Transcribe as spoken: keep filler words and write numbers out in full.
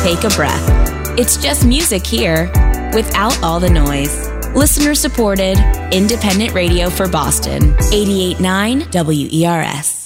take a breath. It's just music here, without all the noise. Listener supported, independent radio for Boston. eighty-eight point nine W E R S.